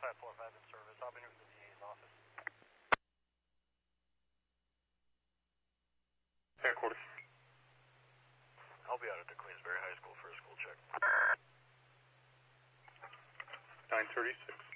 545 in service. I'll be near the DA's office. Headquarters. I'll be out at the Queensberry High School for a school check. 936.